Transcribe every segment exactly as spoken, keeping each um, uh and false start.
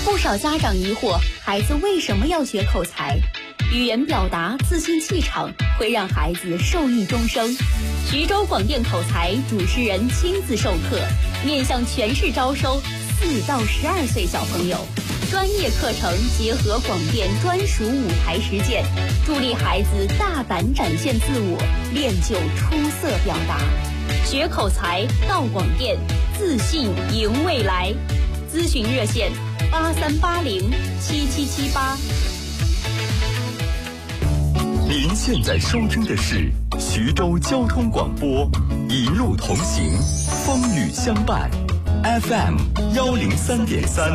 不少家长疑惑，孩子为什么要学口才？语言表达、自信气场会让孩子受益终生。徐州广电口才主持人亲自授课，面向全市招收四到十二岁小朋友。专业课程结合广电专属舞台实践，助力孩子大胆展现自我，练就出色表达。学口才到广电，自信赢未来。咨询热线八三八零七七七八。 您现在收听的是徐州交通广播，一路同行，风雨相伴 ，F M 幺零三点三。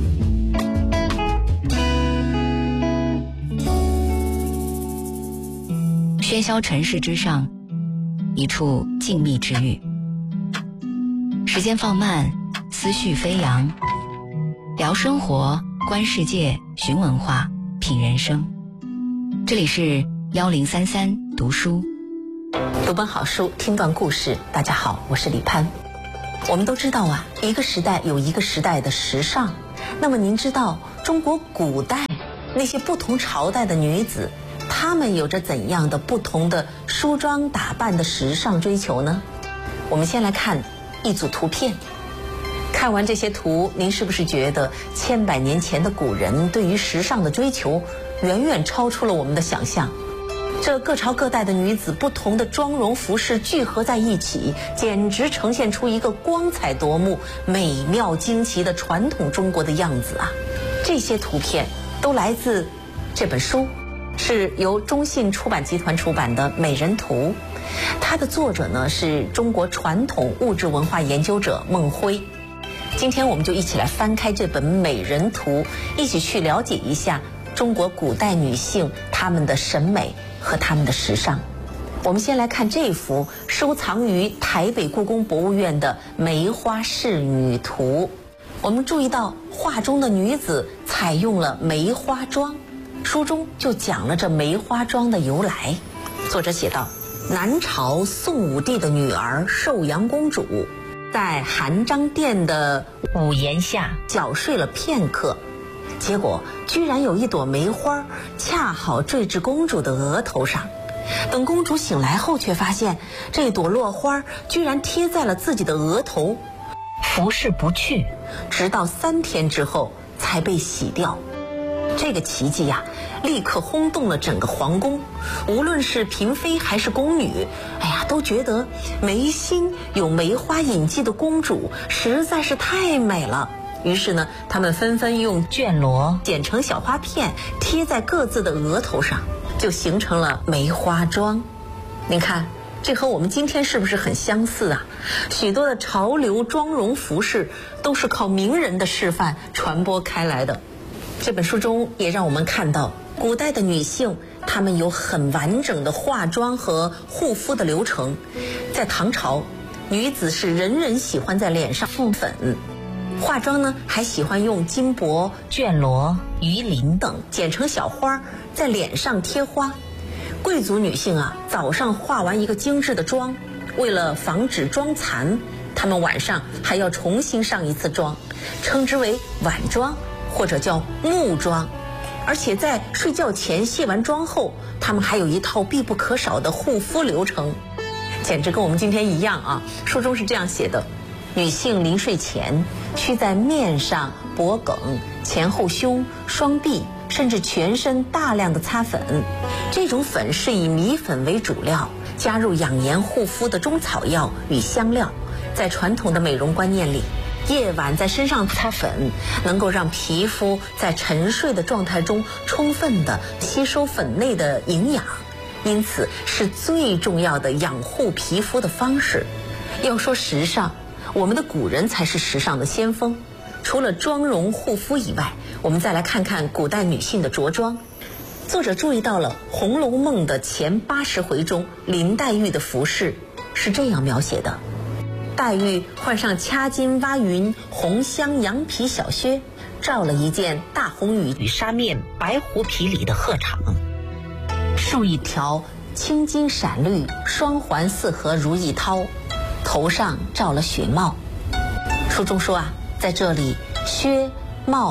喧嚣尘世之上，一处静谧之域。时间放慢，思绪飞扬，聊生活，观世界，寻文化，品人生。这里是幺零三三读书， 读本好书，听段故事。大家好，我是李潘。我们都知道啊，一个时代有一个时代的时尚。那么您知道中国古代那些不同朝代的女子，她们有着怎样的不同的梳妆打扮的时尚追求呢？我们先来看一组图片。看完这些图，您是不是觉得千百年前的古人对于时尚的追求远远超出了我们的想象？这各朝各代的女子不同的妆容服饰聚合在一起，简直呈现出一个光彩夺目、美妙惊奇的传统中国的样子啊！这些图片都来自这本书，是由中信出版集团出版的《美人图》，它的作者呢是中国传统物质文化研究者孟辉。今天我们就一起来翻开这本《美人图》，一起去了解一下中国古代女性她们的审美和她们的时尚。我们先来看这幅收藏于台北故宫博物院的梅花仕女图。我们注意到画中的女子采用了梅花妆，书中就讲了这梅花妆的由来。作者写道，南朝宋武帝的女儿寿阳公主在含章殿的屋檐下小睡了片刻，结果居然有一朵梅花恰好坠至公主的额头上。等公主醒来后，却发现这朵落花居然贴在了自己的额头，拂拭不去，直到三天之后才被洗掉。这个奇迹呀、啊，立刻轰动了整个皇宫，无论是嫔妃还是宫女，哎呀，都觉得眉心有梅花印记的公主实在是太美了。于是呢，他们纷纷用绢罗剪成小花片，贴在各自的额头上，就形成了梅花妆。您看，这和我们今天是不是很相似啊？许多的潮流妆容服饰都是靠名人的示范传播开来的。这本书中也让我们看到，古代的女性她们有很完整的化妆和护肤的流程。在唐朝，女子是人人喜欢在脸上敷粉，化妆呢还喜欢用金箔、绢罗、鱼鳞等剪成小花，在脸上贴花。贵族女性啊，早上化完一个精致的妆，为了防止妆残，她们晚上还要重新上一次妆，称之为晚妆或者叫暮妆。而且在睡觉前卸完妆后，她们还有一套必不可少的护肤流程，简直跟我们今天一样啊。书中是这样写的，女性临睡前需在面上、脖颈、前后胸、双臂甚至全身大量的擦粉，这种粉是以米粉为主料，加入养颜护肤的中草药与香料。在传统的美容观念里，夜晚在身上擦粉能够让皮肤在沉睡的状态中充分地吸收粉内的营养，因此是最重要的养护皮肤的方式。要说时尚，我们的古人才是时尚的先锋。除了妆容护肤以外，我们再来看看古代女性的着装。作者注意到了《红楼梦》的前八十回中，林黛玉的服饰是这样描写的：黛玉换上掐金挖云红香羊皮小靴，罩了一件大红羽纱面白狐皮里的鹤氅，束一条青金闪绿双环四合如意绦，头上罩了雪帽。书中说啊，在这里靴、帽、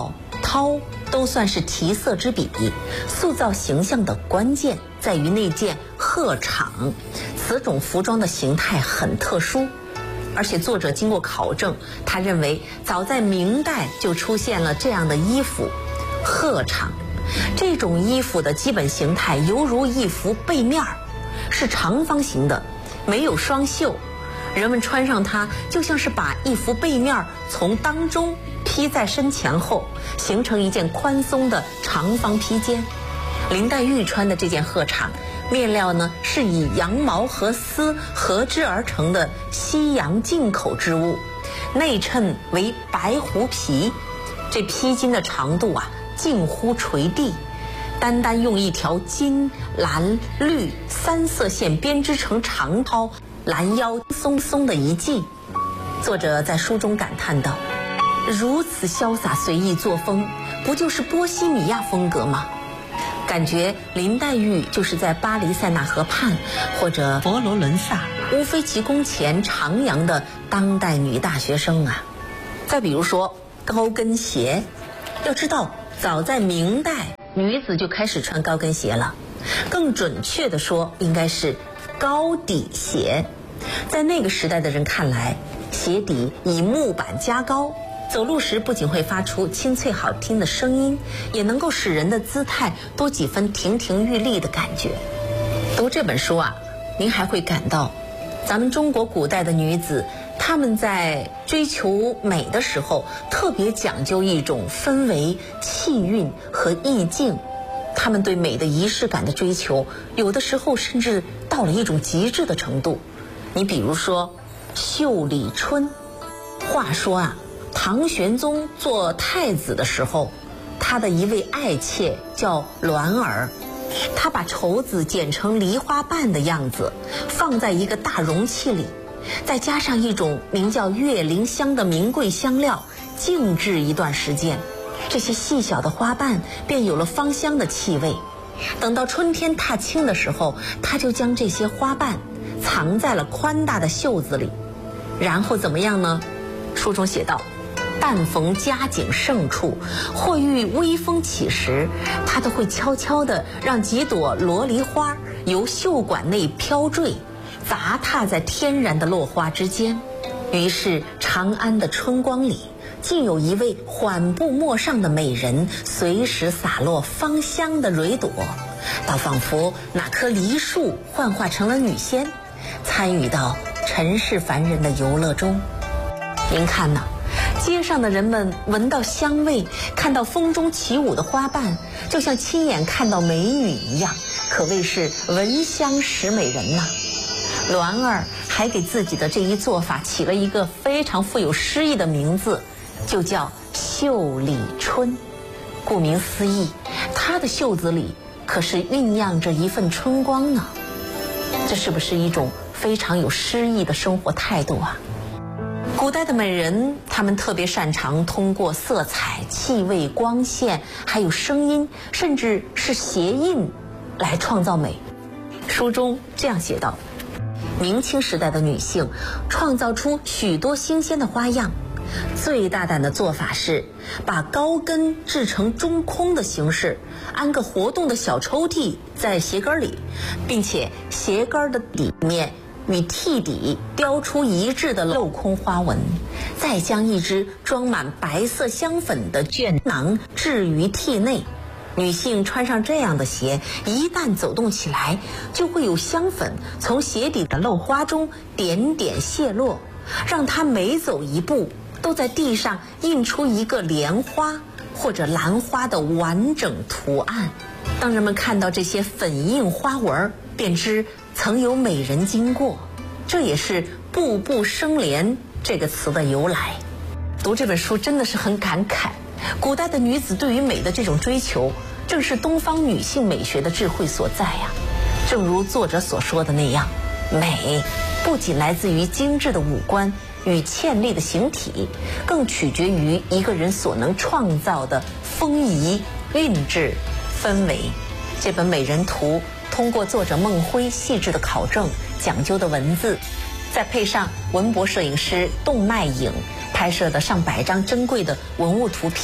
糙都算是提色之笔，塑造形象的关键在于那件鹤氅。此种服装的形态很特殊，而且作者经过考证，他认为早在明代就出现了这样的衣服——鹤氅。这种衣服的基本形态犹如一幅背面，是长方形的，没有双袖。人们穿上它，就像是把一幅背面从当中披在身前后，形成一件宽松的长方披肩。林黛玉穿的这件鹤氅，面料呢是以羊毛和丝合织而成的西洋进口织物，内衬为白狐皮，这披巾的长度啊近乎垂地，单单用一条金蓝绿三色线编织成长袍，拦腰松松的一系。作者在书中感叹道：如此潇洒随意作风，不就是波西米亚风格吗？感觉林黛玉就是在巴黎塞纳河畔或者佛罗伦萨乌菲齐宫前徜徉的当代女大学生啊。再比如说高跟鞋，要知道早在明代女子就开始穿高跟鞋了，更准确的说应该是高底鞋。在那个时代的人看来，鞋底以木板加高，走路时不仅会发出清脆好听的声音，也能够使人的姿态多几分亭亭玉立的感觉。读这本书啊，您还会感到咱们中国古代的女子，她们在追求美的时候特别讲究一种氛围、气韵和意境。她们对美的仪式感的追求，有的时候甚至到了一种极致的程度。你比如说绣里春。话说啊，唐玄宗做太子的时候，他的一位爱妾叫鸾儿，他把绸子剪成梨花瓣的样子，放在一个大容器里，再加上一种名叫月龄香的名贵香料，静置一段时间，这些细小的花瓣便有了芳香的气味。等到春天踏青的时候，他就将这些花瓣藏在了宽大的袖子里。然后怎么样呢？书中写道：但逢佳景胜处，或遇微风起时，他都会悄悄地让几朵罗梨花由袖管内飘坠，杂踏在天然的落花之间。于是长安的春光里，竟有一位缓步陌上的美人，随时洒落芳香的蕊朵，倒仿佛哪棵梨树幻化成了女仙，参与到尘世凡人的游乐中。您看呐，街上的人们闻到香味，看到风中起舞的花瓣，就像亲眼看到美女一样，可谓是闻香识美人呐。鸾儿还给自己的这一做法起了一个非常富有诗意的名字，就叫袖里春。顾名思义，她的袖子里可是酝酿着一份春光呢。这是不是一种非常有诗意的生活态度啊？古代的美人，她们特别擅长通过色彩、气味、光线，还有声音，甚至是谐音来创造美。书中这样写道：明清时代的女性创造出许多新鲜的花样，最大胆的做法是把高跟制成中空的形式，安个活动的小抽屉在鞋跟里，并且鞋跟的底面与屉底雕出一致的镂空花纹，再将一只装满白色香粉的绢囊置于屉内。女性穿上这样的鞋，一旦走动起来，就会有香粉从鞋底的漏花中点点泻落，让她每走一步都在地上印出一个莲花或者兰花的完整图案。当人们看到这些粉印花纹，便知曾有美人经过，这也是步步生莲这个词的由来。读这本书真的是很感慨，古代的女子对于美的这种追求，正是东方女性美学的智慧所在呀。正如作者所说的那样，美不仅来自于精致的五官与倩丽的形体，更取决于一个人所能创造的风仪、韵致、氛围。这本《美人图》通过作者孟辉细致的考证、讲究的文字，再配上文博摄影师动脉影拍摄的上百张珍贵的文物图片，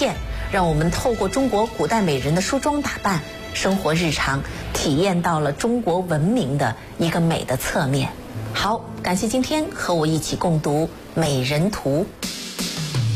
让我们透过中国古代美人的梳妆打扮、生活日常，体验到了中国文明的一个美的侧面。好，感谢今天和我一起共读《美人图》。